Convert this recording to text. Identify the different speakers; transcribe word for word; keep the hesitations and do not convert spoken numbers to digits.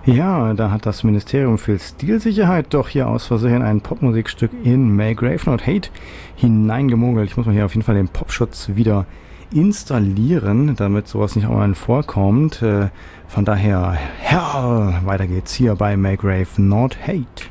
Speaker 1: Ja, da hat das Ministerium für Stilsicherheit doch hier aus Versehen ein Popmusikstück in May Grave Not Hate hineingemogelt. Ich muss mal hier auf jeden Fall den Popschutz wieder installieren, damit sowas nicht auch mal vorkommt. Von daher, ja, weiter geht's hier bei May Grave Not Hate.